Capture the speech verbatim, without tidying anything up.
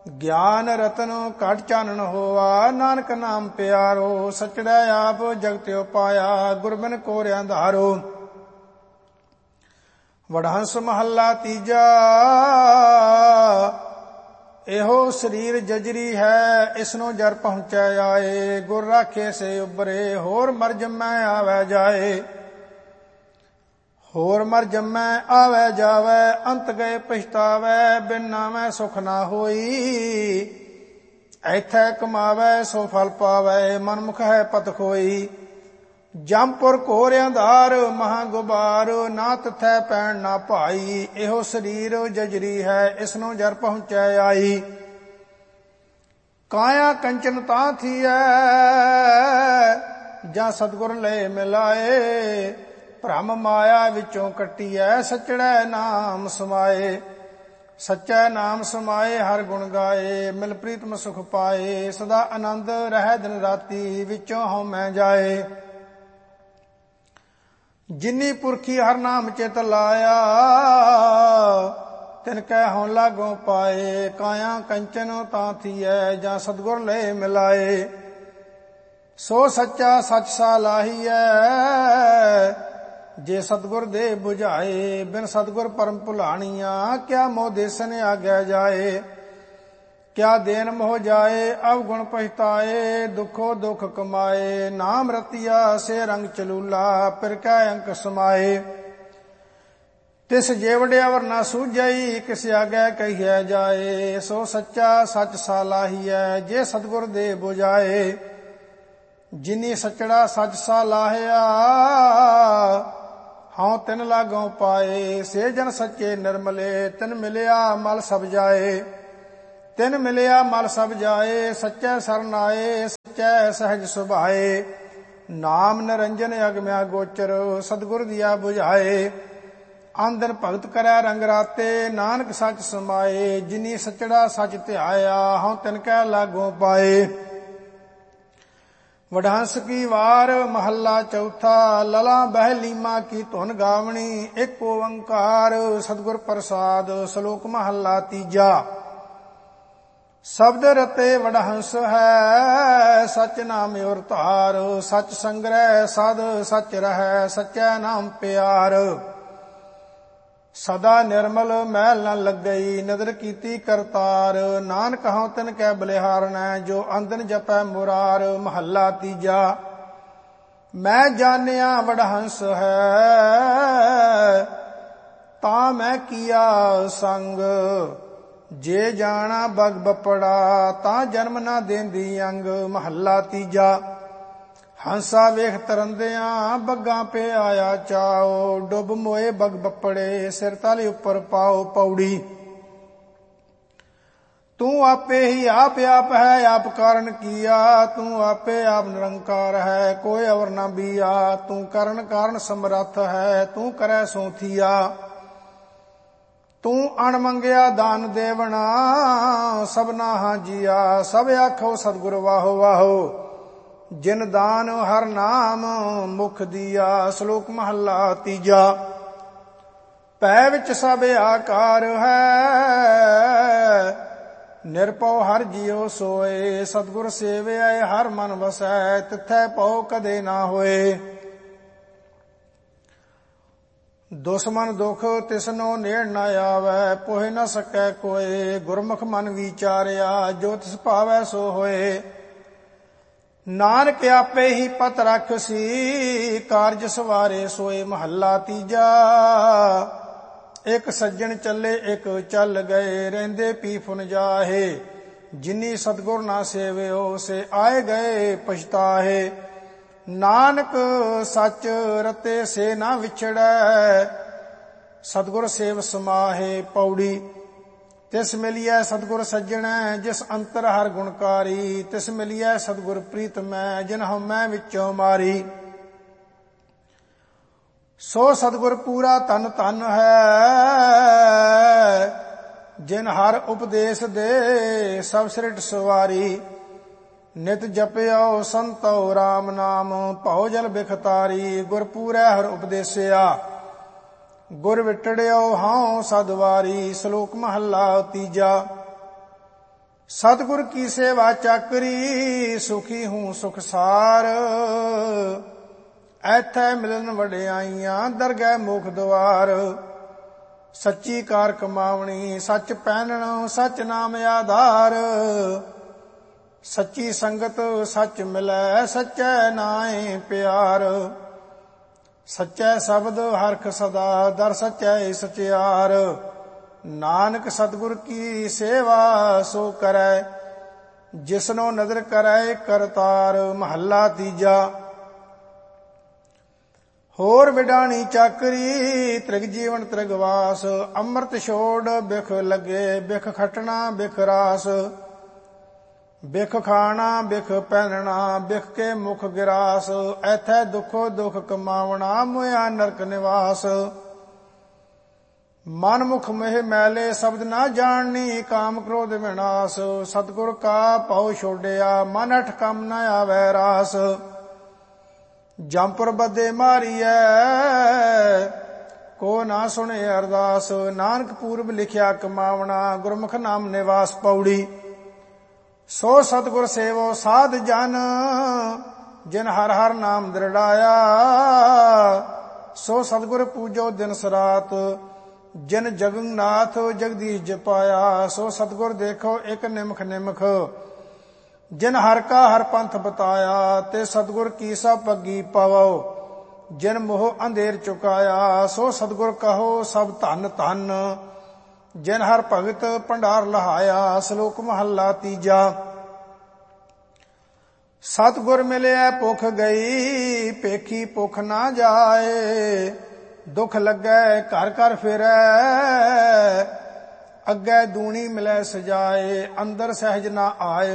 ਗਿਆਨ ਰਤਨ ਘਟ ਚਾਨਣ ਹੋਆ, ਨਾਨਕ ਨਾਮ ਪਿਆਰੋ। ਸਚੜੈ ਆਪ ਜਗਤ ਉਪਾਇਆ, ਗੁਰ ਬਿਨ ਕੋਰਿ ਅੰਧਾਰੋ। ਵਡਹੰਸ ਮਹੱਲਾ ਤੀਜਾ। ਇਹੋ ਸਰੀਰ ਜਜਰੀ ਹੈ, ਇਸਨੂੰ ਜਰ ਪਹੁੰਚੈ ਆਏ। ਗੁਰ ਰਾਖੇ ਸੇ ਉਬਰੇ, ਹੋਰ ਮਰ ਜੰਮੈ ਆਵੈ ਜਾਏ। ਹੋਰ ਮਰ ਜੰਮੈ ਆਵੈ ਜਾਵੈ, ਅੰਤ ਗਏ ਪਛਤਾਵੈ। ਬਿਨ ਨਾਮੈ ਸੁਖ ਨਾ ਹੋਈ, ਐਥੈ ਕਮਾਵੈ ਸੋ ਫਲ ਪਾਵੈ। ਮਨਮੁਖ ਹੈ ਪਤ ਖੋਈ, ਜੰਪੁਰ ਘੋਰ ਅੰਧਾਰ। ਮਹਾ ਗੁਬਾਰ, ਨਾ ਤਥੈ ਪੈਣ ਨਾ ਭਾਈ। ਇਹੋ ਸਰੀਰ ਜਜਰੀ ਹੈ, ਇਸਨੂੰ ਜਰ ਪਹੁੰਚੈ ਆਈ। ਕਾਇਆ ਕੰਚਨ ਤਾਂ ਥੀਐ, ਜਾਂ ਸਤਿਗੁਰ ਲੈ ਮਿਲਾਏ। ਭ੍ਰਮ ਮਾਇਆ ਵਿੱਚੋਂ ਕੱਟੀਐ, ਸਚੜੈ ਨਾਮ ਸਮਾਏ। ਸੱਚੈ ਨਾਮ ਸਮਾਏ, ਹਰ ਗੁਣ ਗਾਏ। ਮਿਲ ਪ੍ਰੀਤਮ ਸੁਖ ਪਾਏ, ਸਦਾ ਆਨੰਦ ਰਹਿ ਦਿਨ ਰਾਤੀ। ਵਿੱਚੋਂ ਹਉਮੈ ਜਾਏ, ਜਿਨੀ ਪੁਰਖੀ ਹਰ ਨਾਮ ਚਿਤ ਲਾਇਆ। ਤਿਨ ਕੈ ਹੋਂ ਲਾਗੋਂ ਪਾਏ, ਕਾਇਆ ਕੰਚਨ ਤਾਂ ਥੀਐ। ਜਾਂ ਸਤਿਗੁਰ ਲੈ ਮਿਲਾਏ, ਸੋ ਸੱਚਾ ਸੱਚ ਸਾਲਾਹੀਐ। ਜੇ ਸਤਿਗੁਰ ਦੇ 부ਝਾਏ, ਬਿਨ ਸਤਿਗੁਰ ਪਰਮ ਭੁਲਾਣੀਆਂ। ਕਿਆ ਮੋਹ ਦੇਸਨ ਆਗੈ ਜਾਏ, ਕਿਆ ਦੇਨ ਮੋਹ ਜਾਏ। ਅਵਗੁਣ ਪਛਤਾਏ, ਦੁਖੋ ਦੁਖ ਕਮਾਏ। ਨਾਮ ਰਤੀਆ ਸੇ ਰੰਗ ਚਲੂਲਾ, ਪਿਰ ਕੈ ਅੰਕ ਸਮਾਏ। ਤਿਸ ਜੇਵੜਿਆ ਵਰ ਨਾ ਸੂਝਈ, ਕਿਸ ਆਗੈ ਕਹੀਐ ਜਾਏ। ਸੋ ਸੱਚਾ ਸੱਚ ਸਾਲਾਹੀਐ, ਜੇ ਸਤਿਗੁਰ ਦੇ 부ਝਾਏ। ਜਿਨੀ ਸਚੜਾ ਸੱਚ ਸਾਲਾਹਿਆ, ਹਉ ਤਿਨ ਲਾਗੋਂ ਪਾਏ। ਸੇ ਜਨ ਸੱਚੇ ਨਿਰਮਲੇ, ਤਿਨ ਮਿਲਿਆ ਮਲ ਸਭ ਜਾਏ। ਤਿਨ ਮਿਲਿਆ ਮਲ ਸਭ ਜਾਏ, ਸੱਚੈ ਸਰਨ ਆਏ। ਸੱਚੈ ਸਹਿਜ ਸੁਭਾਏ, ਨਾਮ ਨਿਰੰਜਨ ਅਗਮਿਆ ਗੋਚਰ। ਸਤਿਗੁਰ ਦੀਆ 부ਝਾਏ, ਆਂਦਨ ਭਗਤ ਕਰੈ ਰੰਗ ਰਾਤੇ। ਨਾਨਕ ਸੱਚ ਸਮਾਏ, ਜਿਨੀ ਸਚੜਾ ਸੱਚ ਧਿਆਇਆ। ਹਉ ਤਿਨ ਕੈ ਲਾਗੋਂ ਪਾਏ। ਵਡਹੰਸ ਕੀ ਵਾਰ ਮਹੱਲਾ ਚੌਥਾ। ਲਲਾ ਬਹਿ ਲੀਮਾ ਕੀ ਧੁਨ ਗਾਵਣੀ, ਇੱਕ ਓੰਕਾਰ ਸਤਿਗੁਰ ਪ੍ਰਸਾਦ। ਸ਼ਲੋਕ ਮਹੱਲਾ ਤੀਜਾ। ਸ਼ਬਦ ਰਤੇ ਵਡਹੰਸ ਹੈ, ਸਚ ਨਾਮ ਔਰ ਧਾਰ। ਸਚ ਸੰਗ੍ਰਹਿ ਸਦ ਸਚ ਰਹੈ, ਸਚੈ ਨਾਮ ਪਿਆਰ। ਸਦਾ ਨਿਰਮਲ ਮੈਲ ਨ ਲੱਗਈ, ਨਦਰ ਕੀਤੀ ਕਰਤਾਰ। ਨਾਨਕ ਹਉ ਤਿਨ ਕੈ ਬਲਿਹਾਰਣੈ, ਜੋ ਅੰਦਨ ਜਪੈ ਮੁਰਾਰ। ਮਹੱਲਾ ਤੀਜਾ। ਮੈਂ ਜਾਣਿਆ ਵਡਹੰਸ ਹੈ, ਤਾਂ ਮੈਂ ਕੀਆ ਸੰਗ। ਜੇ ਜਾਣਾ ਬਗ ਬਪੜਾ, ਤਾਂ ਜਨਮ ਨਾ ਦੇਂਦੀ ਅੰਗ। ਮਹੱਲਾ ਤੀਜਾ। ਹੰਸਾ ਵੇਖ ਤਰੰਦਿਆਂ, ਬੱਗਾਂ ਪੇ ਆਇਆ ਚਾਓ। ਡੁੱਬ ਮੋਏ ਬਗ ਬੱਪੜੇ, ਸਿਰ ਤਲ ਉੱਪਰ ਪਾਓ ਪੌੜੀ। ਤੂੰ ਆਪੇ ਹੀ ਆਪ ਆਪ ਹੈ, ਆਪ ਕਾਰਨ ਕੀਆ। ਤੂੰ ਆਪੇ ਆਪ ਨਿਰੰਕਾਰ ਹੈ, ਕੋਈ ਅਵਰ ਨਾ ਬੀਆ। ਤੂੰ ਕਰਨ ਕਾਰਨ ਸਮਰੱਥ ਹੈ, ਤੂੰ ਕਰੈ ਸੋ ਥੀਆ। ਤੂੰ ਅਣ ਮੰਗਿਆ ਦਾਨ ਦੇਵਣਾ, ਸਭਨਾ ਹਾਂ ਜੀਆ। ਸਭ ਆਖੋ ਸਤਿਗੁਰ ਵਾਹੋ ਵਾਹੋ, ਜਿਨ ਦਾਨ ਹਰ ਨਾਮ ਮੁਖ ਦੀਆ। ਸ਼ਲੋਕ ਮਹੱਲਾ ਤੀਜਾ। ਭੈ ਵਿੱਚ ਸਭ ਆਕਾਰ ਹੈ, ਨਿਰਭਉ ਹਰ ਜੀਉ ਸੋਏ। ਸਤਿਗੁਰ ਸੇਵਿਆ ਹਰ ਮਨ ਵਸੈ, ਤਿਥੈ ਭਉ ਕਦੇ ਨਾ ਹੋਏ। ਦੁਸ਼ਮਨ ਦੁਖ ਤਿਸਨੋ ਨੇੜ ਨਾ ਆਵੈ, ਪੋਹਿ ਨ ਸਕੈ ਕੋਏ। ਗੁਰਮੁਖ ਮਨ ਵਿਚਾਰਿਆ, ਜੋ ਤਿਸ ਭਾਵੈ ਸੋ ਹੋਏ। ਨਾਨਕ ਆਪੇ ਹੀ ਪਤ ਰਖਸੀ, ਕਾਰਜ ਸਵਾਰੇ ਸੋਏ। ਮਹੱਲਾ ਤੀਜਾ। ਇੱਕ ਸੱਜਣ ਚੱਲੇ ਇੱਕ ਚੱਲ ਗਏ, ਰਹਿੰਦੇ ਪੀ ਫੁਨ ਜਾਹੇ। ਜਿਨੀ ਸਤਿਗੁਰ ਨਾ ਸੇਵਿਓ, ਸੇ ਆਏ ਗਏ ਪਛਤਾਹੇ। ਨਾਨਕ ਸੱਚ ਰਤੇ ਸੇ ਨਾ ਵਿਛੜੈ, ਸਤਿਗੁਰ ਸੇਵ ਸਮਾਹੇ ਪੌੜੀ। ਤਿਸ ਮਿਲਿਐ ਸਤਿਗੁਰ ਸੱਜਣੈ, ਜਿਸ ਅੰਤਰ ਹਰ ਗੁਣਕਾਰੀ। ਤਿਸ ਮਿਲਿਐ ਸਤਿਗੁਰ ਪ੍ਰੀਤਮੈ, ਜਿਨ ਹਉਮੈ ਵਿੱਚੋਂ ਮਾਰੀ। ਸੋ ਸਤਿਗੁਰ ਪੂਰਾ ਧਨ ਧਨ ਹੈ, ਜਿਨ ਹਰ ਉਪਦੇਸ਼ ਦੇ। ਸਭ ਸ੍ਰਿਟ ਸਵਾਰੀ, ਨਿਤ ਜਪਿਓ ਸੰਤੋ ਰਾਮ ਨਾਮ। ਭਉ ਜਲ ਬਿਖਤਾਰੀ, ਗੁਰ ਪੂਰੈ ਹਰ ਉਪਦੇਸਿਆ। ਗੁਰ ਵਿਟੜਿਓ ਹਉ ਸਦਵਾਰੀ। ਸ਼ਲੋਕ ਮਹੱਲਾ ਤੀਜਾ। सतगुर की सेवा चाकरी सुखी हूँ सुख सार। ऐथै मिलन वड्याइयां दरगह मुख द्वार। सच्ची कार कमावणी सच पैनण सच नाम आधार। सच्ची संगत सच मिलै सच्चै नाए प्यार। सच्चै शब्द हरख सदा दर सच्चै सचियार। नानक सतगुर की सेवा सो करै जिसनो नदर करै करतार। महला तीजा। होर विडाणी चाकरी त्रिग जीवन त्रिगवास। अमृत छोड़ बिख लगे बिख खटना बिख रास। बिख खाना बिख पहनना बिख के मुख गिरास। ऐथै दुखो दुख कमावना मोया नरक निवास। मन मुख मोह मैले शब्द ना जाननी काम क्रोध विनाश। सतगुर का पाओ छोड़िया मन हठ कम न आवे रास। जमपुर बदे मारिए को ना सुने अरदास। नानक पूर्व लिखिया कमावना गुरमुख नाम निवास पौड़ी। सो सतगुर सेवो साध जन जिन हर हर नाम दृढ़ाया। सो सतगुर पूजो दिन सरात जिन जगन्नाथ जगदीश जपाया। सो सतगुर देखो एक निमख निमख जिन हर का हर पंथ बताया। ते सतगुर की सब पगी पावो जिन मोह अंधेर चुकाया। सो सतगुर कहो सब धन धन जिन हर भगत भंडार लहाया। श्लोक महला तीजा। सतगुर मिलिया भुख गई पेखी भुख ना जाए। दुख लगे घर घर फिरै अगे दूनी मिलै सजाए। अंदर सहज ना आए